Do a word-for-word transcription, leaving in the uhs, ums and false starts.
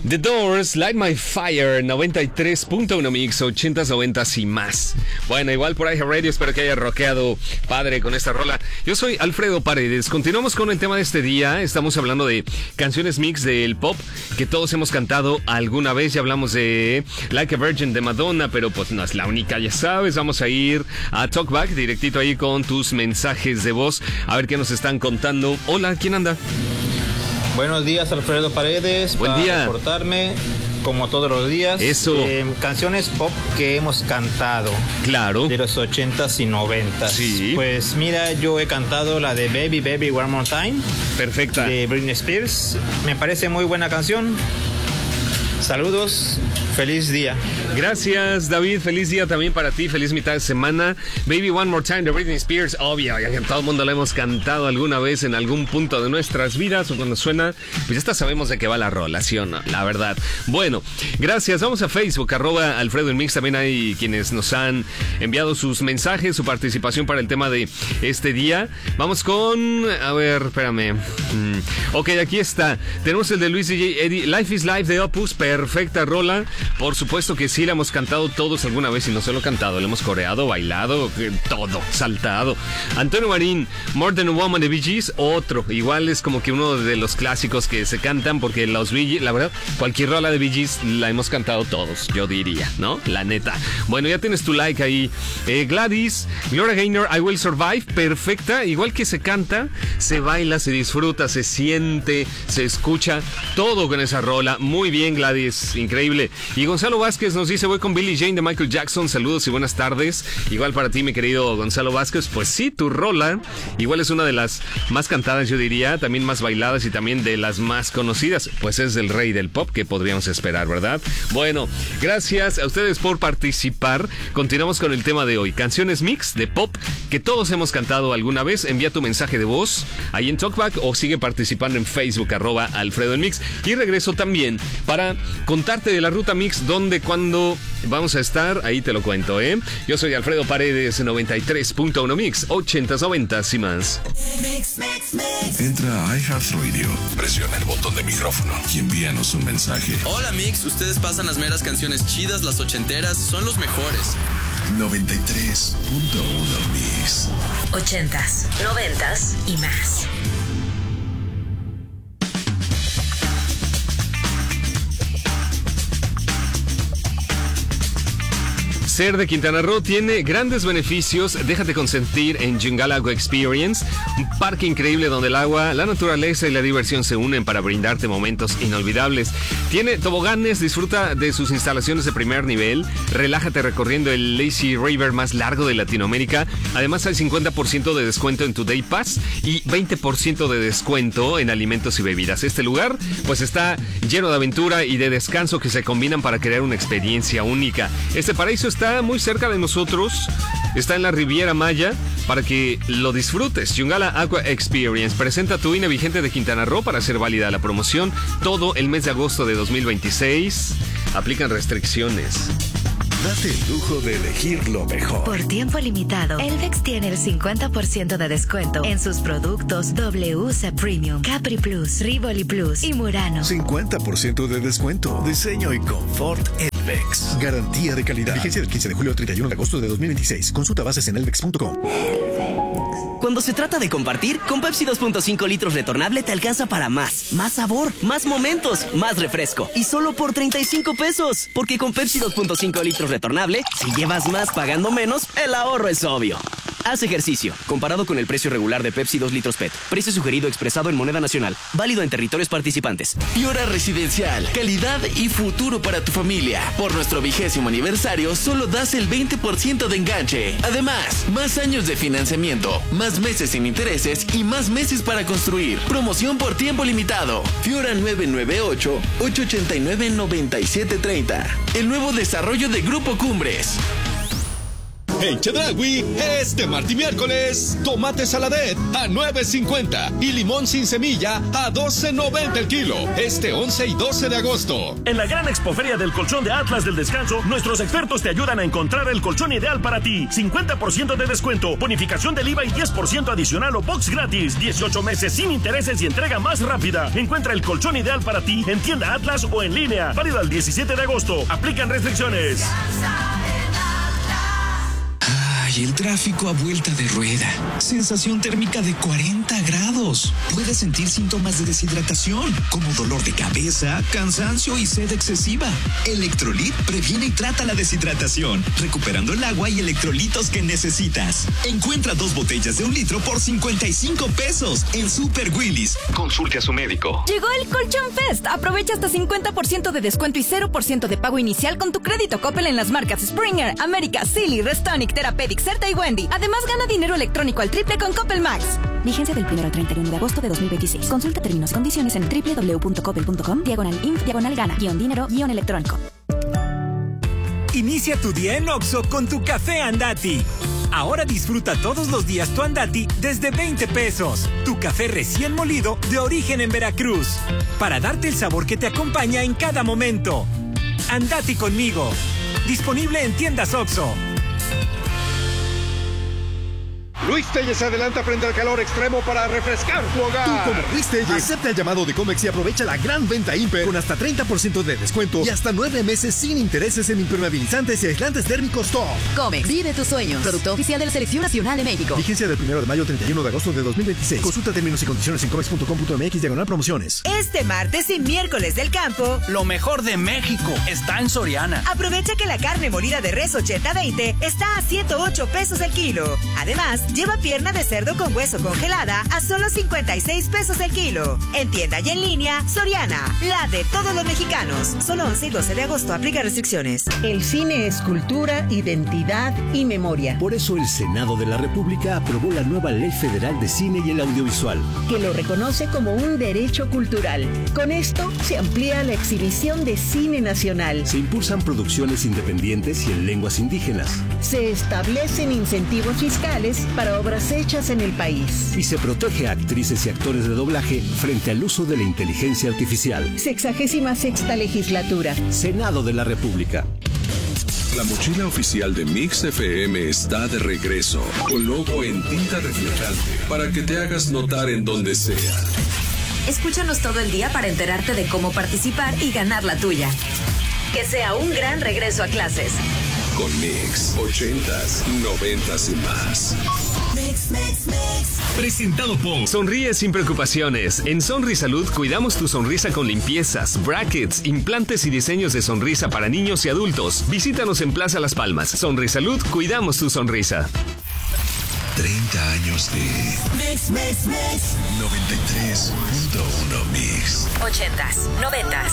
The Doors, Light My Fire, noventa y tres punto uno Mix, ochentas, noventas y más. Bueno, igual por iHeartRadio, espero que haya rockeado padre con esta rola. Yo soy Alfredo Paredes. Continuamos con el tema de este día. Estamos hablando de canciones mix del pop que todos hemos cantado alguna vez. Ya hablamos de Like a Virgin de Madonna, pero pues no es la única, ya sabes. Vamos a ir a Talkback, directito ahí con tus mensajes de voz. A ver qué nos están contando. Hola, ¿quién anda? Buenos días, Alfredo Paredes. Buen para día. Reportarme, como todos los días, Eso. Eh, canciones pop que hemos cantado. Claro. De los ochentas y noventas. Sí. Pues mira, yo he cantado la de Baby Baby One More Time. Perfecta. De Britney Spears. Me parece muy buena canción. Saludos, feliz día. Gracias, David. Feliz día también para ti. Feliz mitad de semana. Baby One More Time de Britney Spears. Obvio, ya que todo el mundo la hemos cantado alguna vez en algún punto de nuestras vidas o cuando suena, pues ya hasta sabemos de qué va la rola, ¿sí o no? La verdad. Bueno, gracias. Vamos a Facebook, arroba Alfredo en Mix. También hay quienes nos han enviado sus mensajes, su participación para el tema de este día. Vamos con... A ver, espérame. Mm. Ok, aquí está. Tenemos el de Luis D J Eddie. Life is Life de Opus. Perfecta rola. Por supuesto que sí, la hemos cantado todos alguna vez y no solo cantado, la hemos coreado, bailado, todo, saltado. Antonio Marín, More Than a Woman de Bee Gees, otro. Igual es como que uno de los clásicos que se cantan porque los Bee Gees, la verdad, cualquier rola de Bee Gees la hemos cantado todos, yo diría, ¿no? La neta. Bueno, ya tienes tu like ahí. Eh, Gladys, Gloria Gaynor, I Will Survive, perfecta. Igual que se canta, se baila, se disfruta, se siente, se escucha, todo con esa rola. Muy bien, Gladys. Increíble. Y Gonzalo Vázquez nos dice, voy con Billie Jean de Michael Jackson. Saludos y buenas tardes. Igual para ti, mi querido Gonzalo Vázquez. Pues sí, tu rola igual es una de las más cantadas, yo diría, también más bailadas y también de las más conocidas. Pues es el rey del pop que podríamos esperar, ¿verdad? Bueno, gracias a ustedes por participar. Continuamos con el tema de hoy. Canciones mix de pop que todos hemos cantado alguna vez. Envía tu mensaje de voz ahí en Talkback o sigue participando en Facebook, arroba Alfredo en Mix. Y regreso también para contarte de la ruta mix, dónde, cuándo vamos a estar, ahí te lo cuento, ¿eh? Yo soy Alfredo Paredes, noventa y tres punto uno Mix, ochentas, noventas y más. Mix, mix, mix. Entra a iHeartRadio, presiona el botón de micrófono y envíanos un mensaje. Hola Mix, ustedes pasan las meras canciones chidas, las ochenteras, son los mejores. noventa y tres punto uno Mix. Ochentas, noventas y más. Ser de Quintana Roo tiene grandes beneficios. Déjate consentir en Yungala Agua Experience, un parque increíble donde el agua, la naturaleza y la diversión se unen para brindarte momentos inolvidables. Tiene toboganes, disfruta de sus instalaciones de primer nivel, relájate recorriendo el Lazy River más largo de Latinoamérica. Además hay cincuenta por ciento de descuento en tu Day Pass y veinte por ciento de descuento en alimentos y bebidas. Este lugar pues está lleno de aventura y de descanso que se combinan para crear una experiencia única. Este paraíso está Está muy cerca de nosotros, está en la Riviera Maya para que lo disfrutes. Yungala Aqua Experience presenta tu I N E vigente de Quintana Roo para hacer válida la promoción todo el mes de agosto de dos mil veintiséis. Aplican restricciones. Date el lujo de elegir lo mejor. Por tiempo limitado, Elvex tiene el cincuenta por ciento de descuento en sus productos W C Premium, Capri Plus, Rivoli Plus y Murano. cincuenta por ciento de descuento. Diseño y confort Elvex. Garantía de calidad. Vigencia del quince de julio al treinta y uno de agosto de dos mil veintiséis. Consulta bases en elvex punto com. Cuando se trata de compartir, con Pepsi dos punto cinco litros retornable te alcanza para más. Más sabor, más momentos, más refresco. Y solo por treinta y cinco pesos. Porque con Pepsi dos punto cinco litros retornable, si llevas más pagando menos, el ahorro es obvio. Haz ejercicio. Comparado con el precio regular de Pepsi dos litros P E T. Precio sugerido expresado en moneda nacional. Válido en territorios participantes. Piora Residencial. Calidad y futuro para tu familia. Por nuestro vigésimo aniversario, solo das el veinte por ciento de enganche. Además, más años de financiamiento, más meses sin intereses y más meses para construir. Promoción por tiempo limitado. Fiora nueve nueve ocho, ocho ocho nueve, nueve siete tres cero. El nuevo desarrollo de Grupo Cumbres. En Chedraui, este martes y miércoles, tomate saladet a nueve cincuenta y limón sin semilla a doce noventa el kilo. Este once y doce de agosto. En la gran expoferia del colchón de Atlas del Descanso, nuestros expertos te ayudan a encontrar el colchón ideal para ti. cincuenta por ciento de descuento, bonificación del I V A y diez por ciento adicional o box gratis. dieciocho meses sin intereses y entrega más rápida. Encuentra el colchón ideal para ti en tienda Atlas o en línea. Válido al diecisiete de agosto. Aplican restricciones. Y el tráfico a vuelta de rueda. Sensación térmica de cuarenta grados. Puedes sentir síntomas de deshidratación, como dolor de cabeza, cansancio y sed excesiva. Electrolit previene y trata la deshidratación, recuperando el agua y electrolitos que necesitas. Encuentra dos botellas de un litro por cincuenta y cinco pesos en Super Willis. Consulte a su médico. Llegó el Colchón Fest. Aprovecha hasta cincuenta por ciento de descuento y cero por ciento de pago inicial con tu crédito Coppel en las marcas Springer, América, Silly, Restonic, Therapeutic, Certa y Wendy. Además, gana dinero electrónico al triple con Coppel Max. Vigencia del primero al treinta y uno de agosto de dos mil veintiséis. Consulta términos y condiciones en doble u doble u doble u punto coppel punto com, diagonal inf, diagonal gana, guión dinero, guión electrónico. Inicia tu día en Oxxo con tu café Andati. Ahora disfruta todos los días tu Andati desde veinte pesos. Tu café recién molido de origen en Veracruz. Para darte el sabor que te acompaña en cada momento. Andati conmigo. Disponible en tiendas Oxxo. Luis Telles se adelanta frente al calor extremo para refrescar tu hogar. Tú como Luis Telles, acepta el llamado de Comex y aprovecha la gran venta Imper con hasta treinta por ciento de descuento y hasta nueve meses sin intereses en impermeabilizantes y aislantes térmicos top. Comex, vive tus sueños. Producto oficial de la Selección Nacional de México. Vigencia del primero de mayo al treinta y uno de agosto de dos mil veintiséis. Consulta términos y condiciones en comex punto com punto m x diagonal promociones. Este martes y miércoles del campo, lo mejor de México está en Soriana. Aprovecha que la carne molida de res ochenta veinte está a ciento ocho pesos el kilo. Además, lleva pierna de cerdo con hueso congelada a solo cincuenta y seis pesos el kilo. En tienda y en línea, Soriana, la de todos los mexicanos. Solo once y doce de agosto, aplica restricciones. El cine es cultura, identidad y memoria. Por eso el Senado de la República aprobó la nueva Ley Federal de Cine y el Audiovisual, que lo reconoce como un derecho cultural. Con esto se amplía la exhibición de cine nacional. Se impulsan producciones independientes y en lenguas indígenas. Se establecen incentivos fiscales para obras hechas en el país. Y se protege a actrices y actores de doblaje frente al uso de la inteligencia artificial. Sexagésima sexta legislatura. Senado de la República. La mochila oficial de Mix F M está de regreso, con logo en tinta reflejante, para que te hagas notar en donde sea. Escúchanos todo el día para enterarte de cómo participar y ganar la tuya. Que sea un gran regreso a clases. Con Mix, ochentas, noventas y más. Mix, mix, mix. Presentado por Sonríe sin preocupaciones. En Sonrisalud cuidamos tu sonrisa con limpiezas, brackets, implantes y diseños de sonrisa para niños y adultos. Visítanos en Plaza Las Palmas. Sonrisalud, cuidamos tu sonrisa. treinta años de Mix, mix, mix. noventa y tres punto uno Mix. Ochentas, noventas